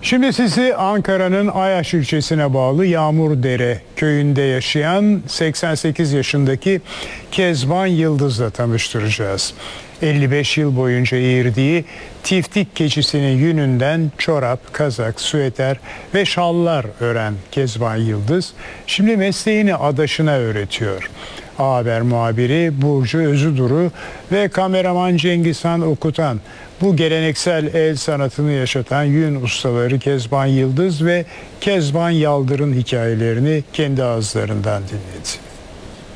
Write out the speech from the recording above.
Şimdi sizi Ankara'nın Ayaş ilçesine bağlı Yağmurdere köyünde yaşayan 88 yaşındaki Kezban Yıldız'la tanıştıracağız. 55 yıl boyunca eğirdiği tiftik keçisinin yününden çorap, kazak, süeter ve şallar ören Kezban Yıldız şimdi mesleğini adaşına öğretiyor. A Haber muhabiri Burcu Özüduru ve kameraman Cengizhan Okutan bu geleneksel el sanatını yaşatan yün ustaları Kezban Yıldız ve Kezban Yaldır'ın hikayelerini kendi ağızlarından dinledi.